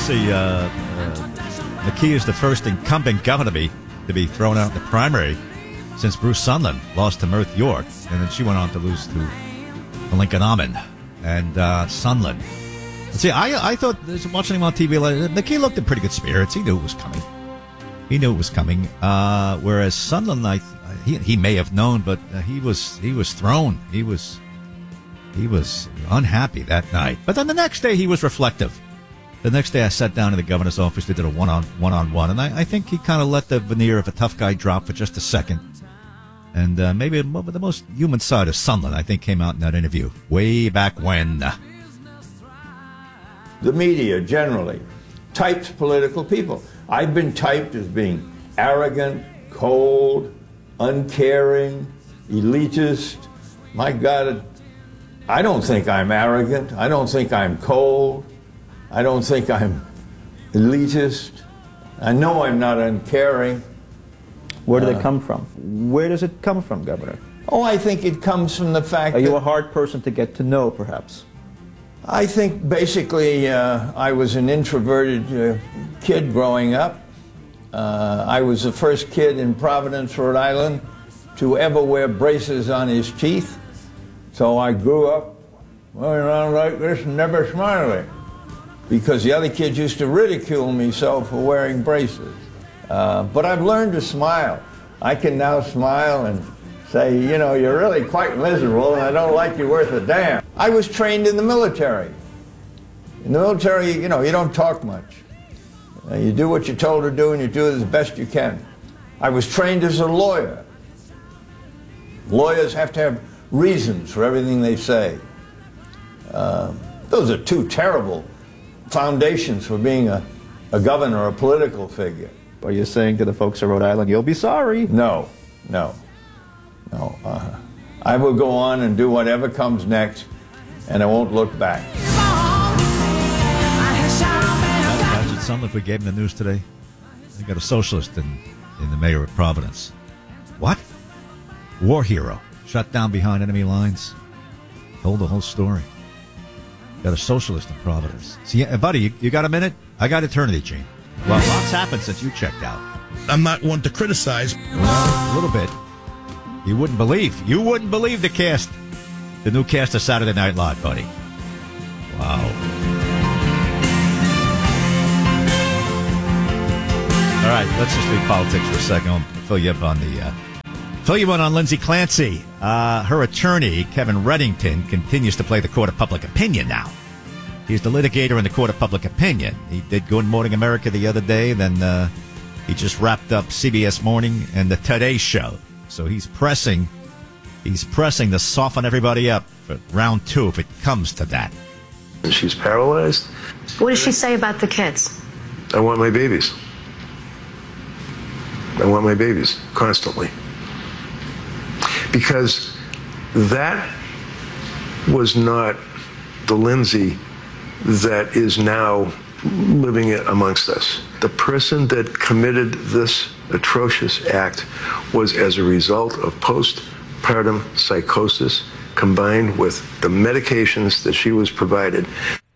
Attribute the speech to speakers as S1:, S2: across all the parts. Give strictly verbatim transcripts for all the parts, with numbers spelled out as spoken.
S1: see, uh, uh, McKee is the first incumbent governor to be, to be thrown out in the primary since Bruce Sunland lost to Mirth York, and then she went on to lose to Lincoln Almond and uh, Sunland. See, I I thought, watching him on T V, like, McKee looked in pretty good spirits. He knew it was coming. He knew it was coming. Uh, whereas Sunland, I, he he may have known, but uh, he was he was thrown. He was he was unhappy that night. But then the next day, he was reflective. The next day, I sat down in the governor's office. They did a one on one on one, and I, I think he kind of let the veneer of a tough guy drop for just a second. And uh, maybe the most human side of Sunland, I think, came out in that interview way back when.
S2: The media generally types political people. I've been typed as being arrogant, cold, uncaring, elitist. My God, I don't think I'm arrogant. I don't think I'm cold. I don't think I'm elitist. I know I'm not uncaring.
S3: Where did
S2: uh,
S3: it come from? Where does it come from, Governor?
S2: Oh, I think it comes from the fact
S3: Are
S2: that...
S3: you a hard person to get to know, perhaps?
S2: I think basically uh, I was an introverted uh, kid growing up. Uh, I was the first kid in Providence, Rhode Island to ever wear braces on his teeth. So I grew up running around like this and never smiling because the other kids used to ridicule me so for wearing braces. Uh, but I've learned to smile. I can now smile and say, you know, you're really quite miserable and I don't like you worth a damn. I was trained in the military. In the military, you know, you don't talk much. Uh, you do what you're told to do and you do it as best you can. I was trained as a lawyer. Lawyers have to have reasons for everything they say. Uh, those are two terrible foundations for being a, a governor or a political figure.
S3: Are you saying to the folks of Rhode Island, you'll be sorry?
S2: No, no, no. Uh, I will go on and do whatever comes next, and I won't look back.
S1: Imagine something if we gave him the news today. They got a socialist in, in the mayor of Providence. What? War hero. Shut down behind enemy lines. Told the whole story. Got a socialist in Providence. See, buddy, you, you got a minute? I got eternity, Gene. Well, lots happened since you checked out.
S4: I'm not one to criticize.
S1: Well, a little bit. You wouldn't believe. You wouldn't believe the cast. The new cast of Saturday Night Live, buddy. Wow. All right, let's just leave politics for a second. I'll fill you up on the... Uh, fill you in on Lindsay Clancy. Uh, her attorney, Kevin Reddington, continues to play the court of public opinion now. He's the litigator in the court of public opinion. He did Good Morning America the other day. Then uh, he just wrapped up C B S Morning and the Today Show. So he's pressing, he's pressing to soften everybody up for round two if it comes to that.
S5: And she's paralyzed.
S6: What does she say about the kids?
S5: I want my babies. I want my babies constantly. Because that was not the Lindsay that is now living amongst us. The person that committed this atrocious act was as a result of postpartum psychosis combined with the medications that she was provided.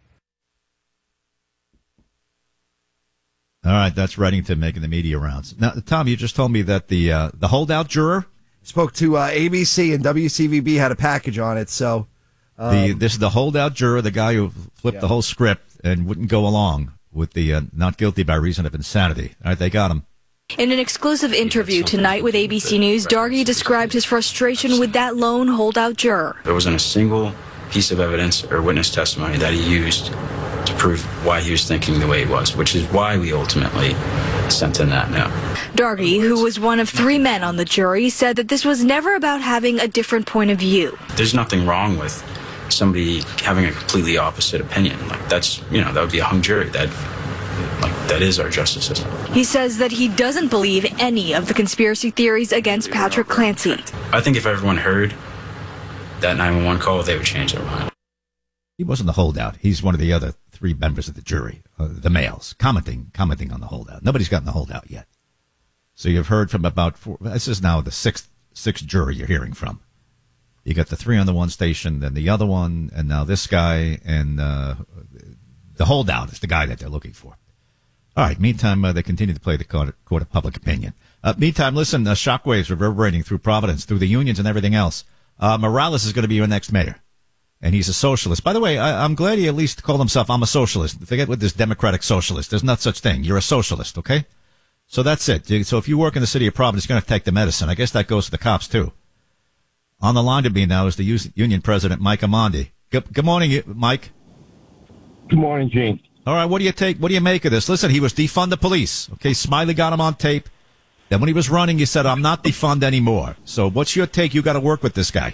S1: All right, that's Reddington making the media rounds. Now, Tom, you just told me that the uh, the holdout juror
S7: spoke to uh, A B C, and W C V B had a package on it. So um,
S1: the this is the holdout juror, the guy who flipped
S7: yeah.
S1: the whole script and wouldn't go along with the uh, not guilty by reason of insanity. All right, they got him.
S8: In an exclusive interview tonight with A B C News, Dargy described his frustration with that lone holdout juror.
S9: There wasn't a single piece of evidence or witness testimony that he used to prove why he was thinking the way he was, which is why we ultimately sent in that note.
S8: Dargy, who was one of three men on the jury, said that this was never about having a different point of view.
S9: There's nothing wrong with somebody having a completely opposite opinion. Like, that's, you know, that would be a hung jury. That, like, that is our justice system.
S8: He says that he doesn't believe any of the conspiracy theories against Patrick Clancy.
S9: I think if everyone heard that nine one one call, they would change their mind.
S1: He wasn't the holdout. He's one of the other three members of the jury, uh, the males, commenting commenting on the holdout. Nobody's gotten the holdout yet. So you've heard from about four. This is now the sixth sixth jury you're hearing from. You got the three on the one station, then the other one, and now this guy, and uh, The holdout is the guy that they're looking for. All right. Meantime, uh, they continue to play the court, court of public opinion. Uh, meantime, listen, uh, shockwaves reverberating through Providence, through the unions and everything else. Uh, Morales is going to be your next mayor, and he's a socialist. By the way, I, I'm glad he at least called himself, I'm a socialist. Forget what this democratic socialist. There's not such thing. You're a socialist, okay? So that's it. So if you work in the city of Providence, you're going to take the medicine. I guess that goes to the cops, too. On the line to me now is the union president, Mike Amandi. Good, good morning, Mike.
S10: Good morning, Gene.
S1: All right, what do you take? What do you make of this? Listen, he was defund the police. Okay, Smiley got him on tape. Then when he was running, he said, I'm not defund anymore. So what's your take? You got to work with this guy.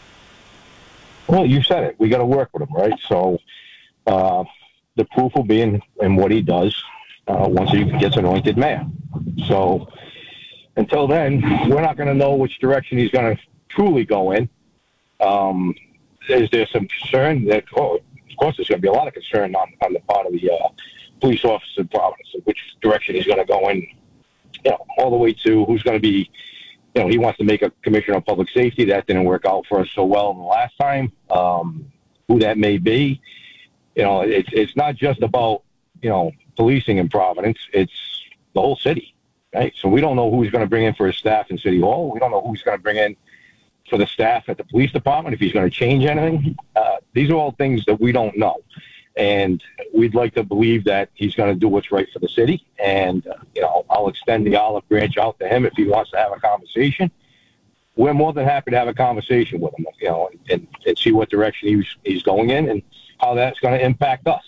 S10: Well, you said it. We got to work with him, right? So uh, the proof will be in, in what he does uh, once he gets anointed mayor. So until then, we're not going to know which direction he's going to truly go in. Um, is there some concern that, oh, of course, there's going to be a lot of concern on, on the part of the uh, police officers in Providence, which direction he's going to go in, you know, all the way to who's going to be, you know, he wants to make a commissioner of public safety. That didn't work out for us so well the last time. Um, who that may be, you know, it's it's not just about, you know, policing in Providence. It's the whole city, right? So we don't know who he's going to bring in for his staff in City Hall. We don't know who he's going to bring in for the staff at the police department, if he's going to change anything. Uh, these are all things that we don't know. And we'd like to believe that he's going to do what's right for the city. And, uh, you know, I'll extend the olive branch out to him if he wants to have a conversation. We're more than happy to have a conversation with him, you know, and, and see what direction he's, he's going in and how that's going to impact us.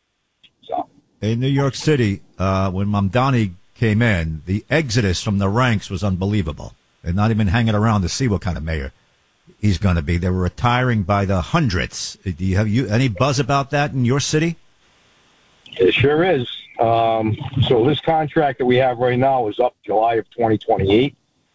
S10: So,
S1: in New York City, uh, when Mamdani came in, the exodus from the ranks was unbelievable. They're not even hanging around to see what kind of mayor he's going to be. They were retiring by the hundreds. Do you have you any buzz about that in your city?
S10: It sure is. Um, so this contract that we have right now is up July of twenty twenty-eight.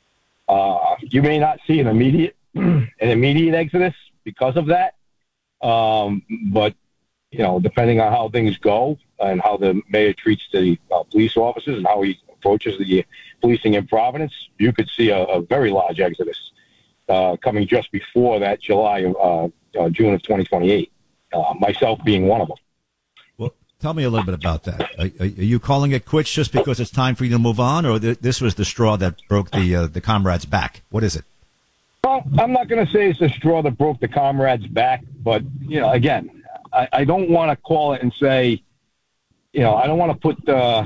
S10: Uh, you may not see an immediate an immediate exodus because of that, um, but you know, depending on how things go and how the mayor treats the uh, police officers and how he approaches the policing in Providence, you could see a, a very large exodus uh, coming just before that July of uh, uh, June of twenty twenty-eight. Uh, myself being one of them.
S1: Well, tell me a little bit about that. Are, are you calling it quits just because it's time for you to move on, or th- this was the straw that broke the uh, the comrades' back? What is it?
S10: Well, I'm not going to say it's the straw that broke the comrades' back, but you know, again, I, I don't want to call it and say, you know, I don't want to put uh,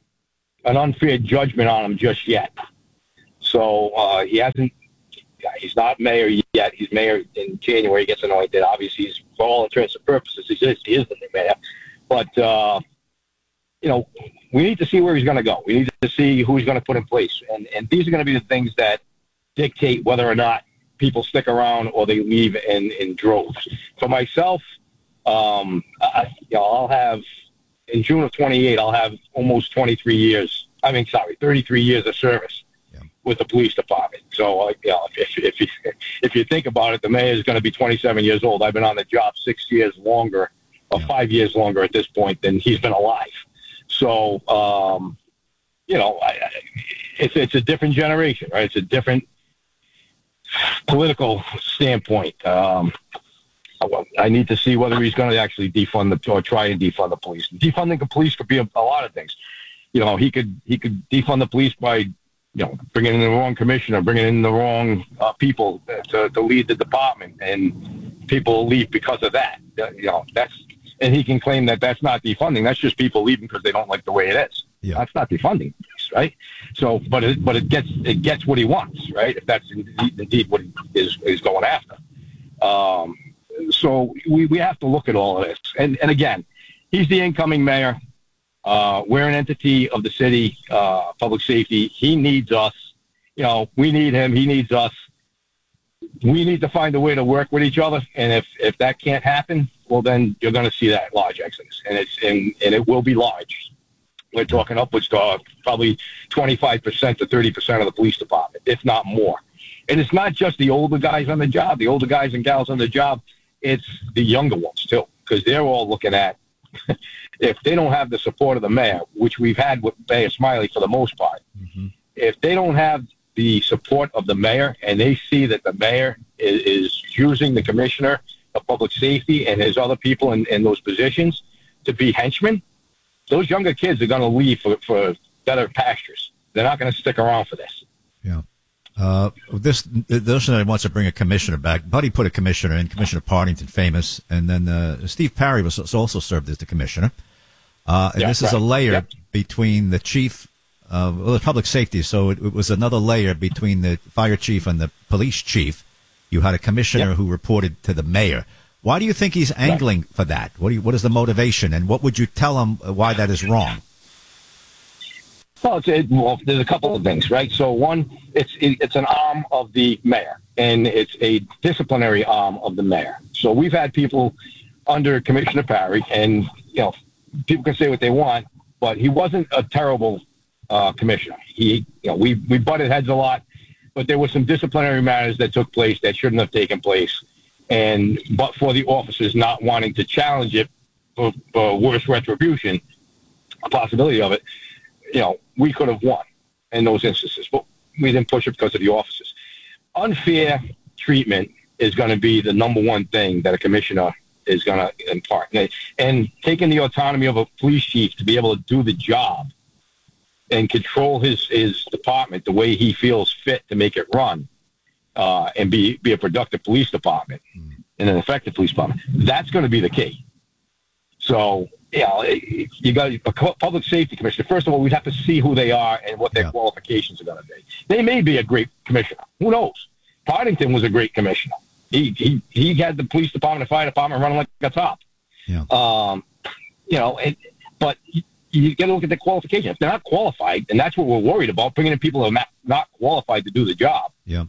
S10: an unfair judgment on him just yet. So uh, he hasn't. He's not mayor yet. He's mayor in January. He gets anointed. Obviously, he's, for all intents and purposes, he is, he is the new mayor. But, uh, you know, we need to see where he's going to go. We need to see who he's going to put in place. And, and these are going to be the things that dictate whether or not people stick around or they leave in, in droves. For myself, um, I, you know, I'll have, in June of twenty-eight, I'll have almost twenty-three years. I mean, sorry, thirty-three years of service with the police department. So, uh, you know, if, if, you, if you think about it, the mayor is going to be twenty-seven years old. I've been on the job six years longer, or yeah. five years longer at this point than he's been alive. So, um, you know, I, I, it's it's a different generation, right? It's a different political standpoint. Um, I need to see whether he's going to actually defund the or try and defund the police. Defunding the police could be a, a lot of things. You know, he could he could defund the police by, you know, bringing in the wrong commissioner, bringing in the wrong uh, people to, to lead the department, and people will leave because of that. You know, that's, and he can claim that that's not defunding. That's just people leaving because they don't like the way it is. Yeah. That's not defunding, right? So, but it, but it gets it gets what he wants, right? If that's indeed, indeed what he is is going after. Um, so we we have to look at all of this, and and again, he's the incoming mayor. Uh, we're an entity of the city, uh, public safety. He needs us. You know, we need him. He needs us. We need to find a way to work with each other. And if, if that can't happen, well, then you're going to see that large exodus, and it's and, and it will be large. We're talking upwards to uh, probably twenty-five percent to thirty percent of the police department, if not more. And it's not just the older guys on the job, the older guys and gals on the job. It's the younger ones too, because they're all looking at, if they don't have the support of the mayor, which we've had with Mayor Smiley for the most part, mm-hmm. if they don't have the support of the mayor and they see that the mayor is, is using the commissioner of public safety and his other people in, in those positions to be henchmen, those younger kids are going to leave for, for better pastures. They're not going to stick around for this.
S1: Yeah. Uh, this, this wants to bring a commissioner back. Buddy put a commissioner in, Commissioner Partington, famous, and then uh, Steve Parry was also served as the commissioner. Uh, and
S10: yeah,
S1: this
S10: right.
S1: is a layer
S10: yep. between
S1: the chief of well, public safety, so it, it was another layer between the fire chief and the police chief. You had a commissioner
S10: yep.
S1: who reported to the mayor. Why do you think he's angling right. for that? What, do you, what is the motivation, and what would you tell him why that is wrong?
S10: Well, it's, it, well, there's a couple of things, right? So one, it's it, it's an arm of the mayor, and it's a disciplinary arm of the mayor. So we've had people under Commissioner Parry, and you know, people can say what they want, but he wasn't a terrible uh, commissioner. He, you know, we we butted heads a lot, but there were some disciplinary matters that took place that shouldn't have taken place, and but for the officers not wanting to challenge it for, for worse retribution, a possibility of it. You know, we could have won in those instances, but we didn't push it because of the officers. Unfair treatment is going to be the number one thing that a commissioner is going to impart. And taking the autonomy of a police chief to be able to do the job and control his, his department the way he feels fit to make it run uh, and be, be a productive police department and an effective police department, that's going to be the key. So, you know, you got a public safety commissioner. First of all, we'd have to see who they are and what their yeah. qualifications are going to be. They may be a great commissioner. Who knows? Partington was a great commissioner. He he he had the police department and fire department running like a top.
S1: Yeah.
S10: Um, you know, and, but you, you got to look at the qualifications. If they're not qualified, and that's what we're worried about, bringing in people who are not, not qualified to do the job.
S1: Yeah.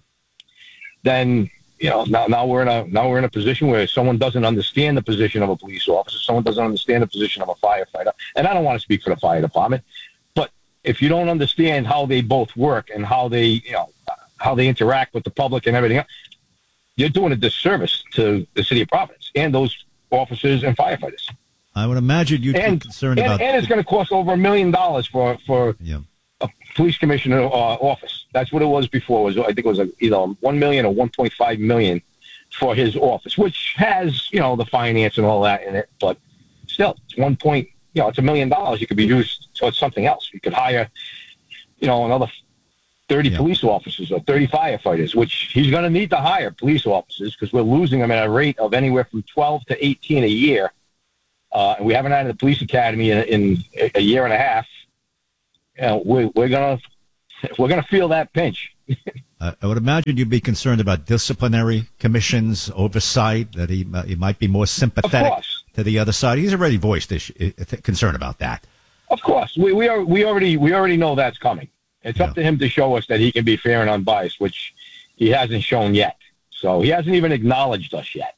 S10: Then. You know, now now we're in a now we're in a position where someone doesn't understand the position of a police officer, someone doesn't understand the position of a firefighter, and I don't want to speak for the fire department, but if you don't understand how they both work and how they you know how they interact with the public and everything else, you're doing a disservice to the city of Providence and those officers and firefighters.
S1: I would imagine you'd
S10: and,
S1: be concerned
S10: and,
S1: about,
S10: and it's going to cost over a million dollars for for
S1: yeah.
S10: a police commissioner uh, office. That's what it was before. It was, I think it was a, either one million or one point five million for his office, which has, you know, the finance and all that in it. But still, it's one point, you know, it's a million dollars. You could be used towards something else. You could hire, you know, another thirty yeah. police officers or thirty firefighters, which he's going to need to hire police officers because we're losing them at a rate of anywhere from twelve to eighteen a year. Uh, and we haven't had the police academy in, in a year and a half. You know, we're, we're going to, We're going to feel that pinch.
S1: uh, I would imagine you'd be concerned about disciplinary commissions, oversight, that he, uh, he might be more sympathetic to the other side. He's already voiced this uh, concern about that.
S10: Of course. We, we, are, we, already, we already know that's coming. It's yeah. up to him to show us that he can be fair and unbiased, which he hasn't shown yet. So he hasn't even acknowledged us yet.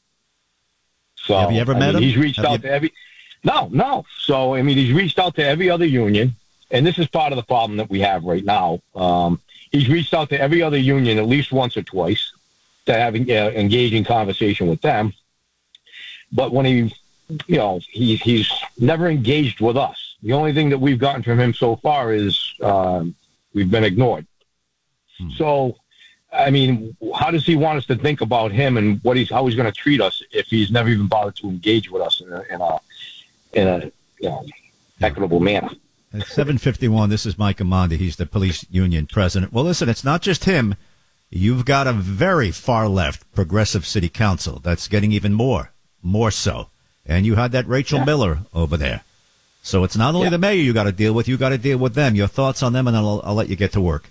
S10: So
S1: have you ever
S10: I
S1: met
S10: mean,
S1: him?
S10: He's reached
S1: have
S10: out
S1: you...
S10: to every... No, no. So, I mean, he's reached out to every other union. And this is part of the problem that we have right now. Um, he's reached out to every other union at least once or twice to have uh, engaging conversation with them. But when he, you know, he, he's never engaged with us. The only thing that we've gotten from him so far is um, we've been ignored. Hmm. So, I mean, how does he want us to think about him and what he's how he's going to treat us if he's never even bothered to engage with us in a in a, in a you know equitable manner?
S1: At seven fifty-one, this is Mike Amanda. He's the police union president. Well, listen, it's not just him. You've got a very far-left progressive city council that's getting even more, more so. And you had that Rachel yeah. Miller over there. So it's not only yeah. the mayor you got to deal with, you got to deal with them. Your thoughts on them, and I'll, I'll let you get to work.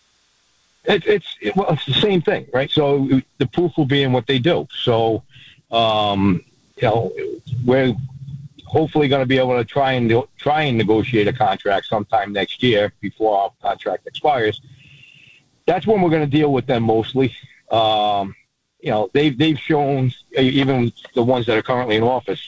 S10: It, it's it, well, it's the same thing, right? So the proof will be in what they do. So, um, you know, we're hopefully going to be able to try and do, try and negotiate a contract sometime next year before our contract expires. That's when we're going to deal with them mostly. Um, you know, they've they've shown, even the ones that are currently in office,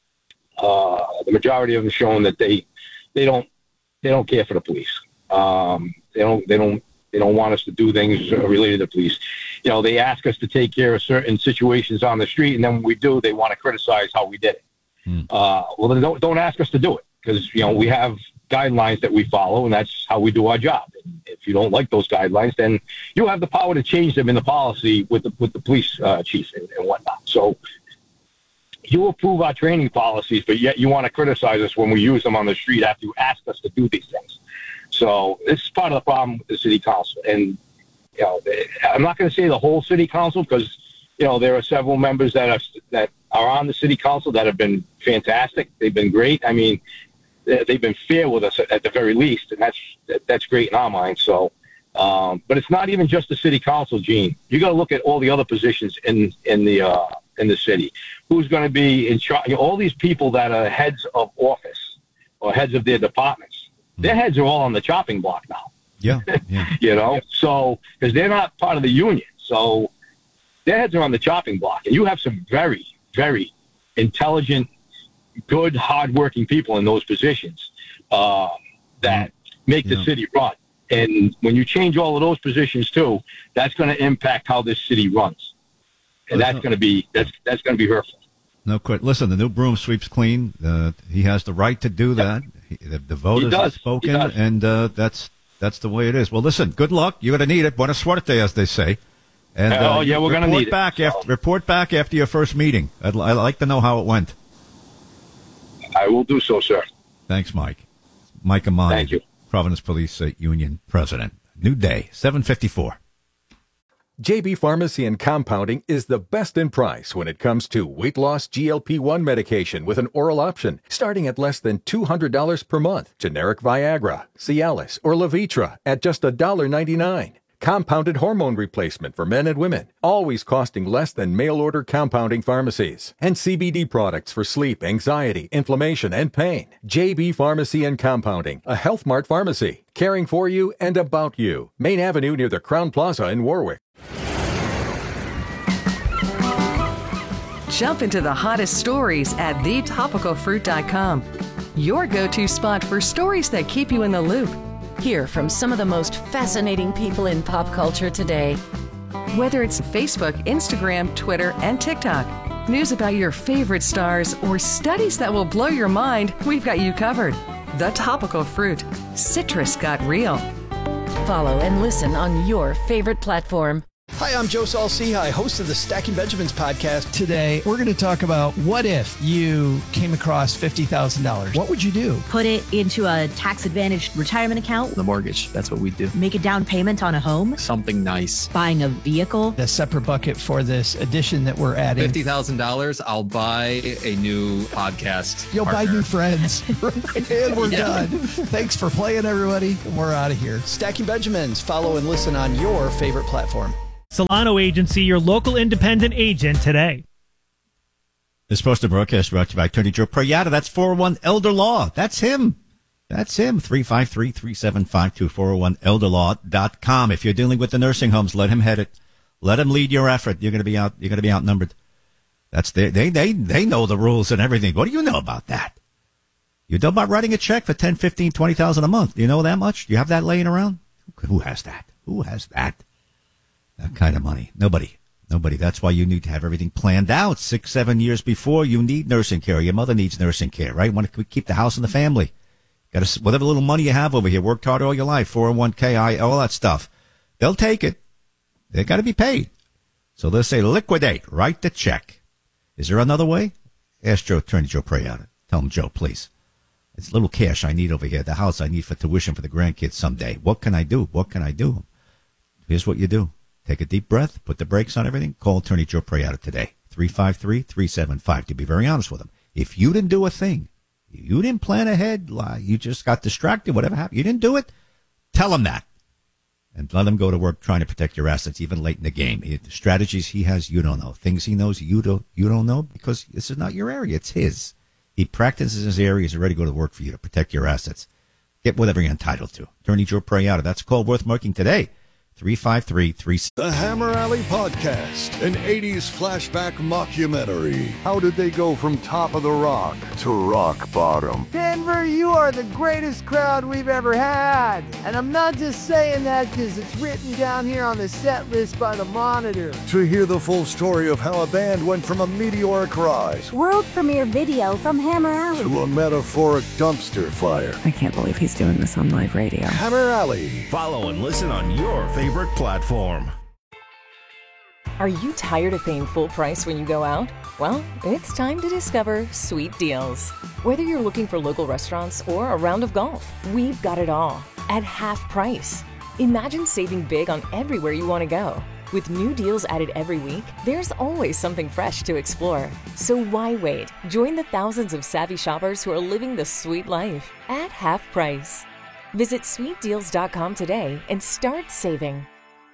S10: uh, the majority of them shown that they they don't they don't care for the police. Um, they don't they don't they don't want us to do things related to the police. You know, they ask us to take care of certain situations on the street, and then when we do, they want to criticize how we did it. Hmm. Uh, well, then don't don't ask us to do it because you know we have guidelines that we follow, and that's how we do our job. And if you don't like those guidelines, then you have the power to change them in the policy with the with the police uh, chief and, and whatnot. So you approve our training policies, but yet you want to criticize us when we use them on the street after you ask us to do these things. So this is part of the problem with the city council. And, you know, I'm not going to say the whole city council because, you know, there are several members that are, that are on the city council that have been fantastic. They've been great. I mean, they've been fair with us at the very least, and that's that's great in our minds. So, um, but it's not even just the city council, Gene. You got to look at all the other positions in in the uh, in the city. Who's going to be in charge? You know, all these people that are heads of office or heads of their departments, their heads are all on the chopping block now.
S1: Yeah, yeah.
S10: You know, so because they're not part of the union, so their heads are on the chopping block, and you have some very, very intelligent, good, hardworking people in those positions uh, that make the
S1: Yeah.
S10: city run. And when you change all of those positions too, that's going to impact how this city runs, and that's going to be that's that's going to be hurtful.
S1: No quit. Listen, the new broom sweeps clean. Uh, he has the right to do that. He, the, the voters
S10: does.
S1: have
S10: He
S1: spoken,
S10: does.
S1: and uh, that's that's the way it is. Well, listen, good luck. You're going to need it. Buena suerte, as they say. And
S10: Oh,
S1: uh,
S10: yeah, we're gonna
S1: report
S10: need it,
S1: back
S10: so.
S1: after report back after your first meeting. I'd, I'd like to know how it went.
S10: I will do so, sir.
S1: Thanks, Mike. Mike Amani,
S10: Thank you.
S1: Providence Police uh, Union President. New day, seven fifty-four.
S11: J B Pharmacy and Compounding is the best in price when it comes to weight loss G L P one medication with an oral option, starting at less than two hundred dollars per month. Generic Viagra, Cialis, or Levitra at just one dollar ninety-nine. Compounded hormone replacement for men and women, always costing less than mail-order compounding pharmacies. And C B D products for sleep, anxiety, inflammation, and pain. J B Pharmacy and Compounding, a Health Mart pharmacy, caring for you and about you. Main Avenue near the Crown Plaza in Warwick.
S12: Jump into the hottest stories at the topical fruit dot com. Your go-to spot for stories that keep you in the loop.
S13: Hear from some of the most fascinating people in pop culture today.
S12: Whether it's Facebook, Instagram, Twitter, and TikTok, news about your favorite stars, or studies that will blow your mind, we've got you covered. The Topical Fruit. Citrus got real.
S13: Follow and listen on your favorite platform.
S14: Hi, I'm Joe Saul-Sehy, host of the Stacking Benjamins podcast.
S15: Today, we're going to talk about what if you came across fifty thousand dollars? What would you do?
S16: Put it into a tax-advantaged retirement account.
S17: The mortgage, that's what we do.
S16: Make a down payment on a home.
S17: Something nice.
S16: Buying a vehicle.
S15: A separate bucket for this addition that we're adding.
S17: fifty thousand dollars, I'll buy a new podcast
S15: You'll
S17: partner.
S15: buy new friends. And we're
S17: Yeah.
S15: done. Thanks for playing, everybody. And we're out of here.
S14: Stacking Benjamins. Follow and listen on your favorite platform.
S18: Solano Agency, your local independent agent today.
S1: This posted broadcast brought to you by Attorney Joe Prayata. That's four oh one Elder Law. That's him. That's him. three five three, three seven five two, four oh one elder law dot com. If you're dealing with the nursing homes, let him head it. Let him lead your effort. You're going to be out. You're going to be outnumbered. That's their, they they they know the rules and everything. What do you know about that? You know about writing a check for ten, fifteen, twenty thousand a month? Do you know that much? Do you have that laying around? Who has that? Who has that? That kind of money. Nobody. Nobody. That's why you need to have everything planned out six, seven years before. You need nursing care. Your mother needs nursing care, right? Want to keep the house and the family. Got to, whatever little money you have over here, worked hard all your life, four oh one k, I, all that stuff. They'll take it. They got to be paid. So they'll say liquidate, write the check. Is there another way? Ask Joe, Attorney Joe Prayata. Tell him, Joe, please. It's a little cash I need over here. The house I need for tuition for the grandkids someday. What can I do? What can I do? Here's what you do. Take a deep breath, put the brakes on everything, call Attorney Joe Prayata today, three five three, three seven five, to be very honest with him. If you didn't do a thing, you didn't plan ahead, you just got distracted, whatever happened, you didn't do it, tell him that. And let him go to work trying to protect your assets, even late in the game. The strategies he has, you don't know. Things he knows, you don't, you don't know, because this is not your area, it's his. He practices his area, he's ready to go to work for you to protect your assets. Get whatever you're entitled to. Attorney Joe Prayata, that's a call worth making today. three five three, three
S19: The Hammer Alley Podcast, an eighties flashback mockumentary. How did they go from top of the rock to rock bottom?
S20: Denver, you are the greatest crowd we've ever had. And I'm not just saying that because it's written down here on the set list by the Monitor.
S19: To hear the full story of how a band went from a meteoric rise
S21: World premiere video from Hammer Alley
S19: to a metaphoric dumpster fire.
S22: I can't believe he's doing this on live radio.
S19: Hammer Alley.
S23: Follow and listen on your favorite platform.
S24: Are you tired of paying full price when you go out?
S2: Well, it's time to discover Sweet Deals. Whether you're looking for local restaurants or a round of golf, we've got it all at half price. Imagine saving big on everywhere you want to go. With new deals added every week, there's always something fresh to explore. So why wait? Join the thousands of savvy shoppers who are living the sweet life at half price. Visit sweet deals dot com today and start saving.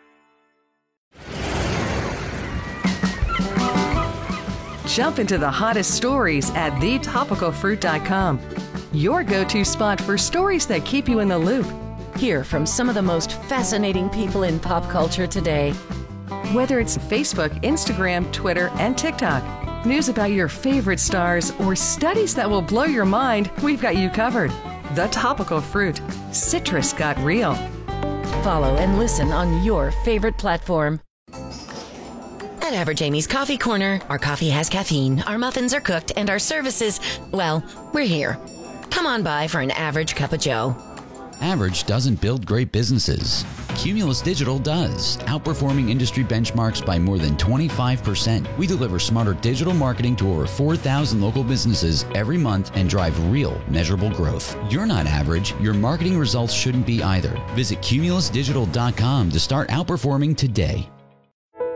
S12: Jump into the hottest stories at the topical fruit dot com. Your go-to spot for stories that keep you in the loop.
S13: Hear from some of the most fascinating people in pop culture today.
S12: Whether it's Facebook, Instagram, Twitter, and TikTok, news about your favorite stars, or studies that will blow your mind, we've got you covered. The Topical Fruit. Citrus got real.
S13: Follow and listen on your favorite platform.
S3: At Average Amy's Coffee Corner, our coffee has caffeine, our muffins are cooked, and our services, well, we're here. Come on by for an average cup of joe.
S4: Average doesn't build great businesses. Cumulus Digital does, outperforming industry benchmarks by more than twenty-five percent. We deliver smarter digital marketing to over four thousand local businesses every month and drive real, measurable growth. You're not average. Your marketing results shouldn't be either. Visit cumulus digital dot com to start outperforming today.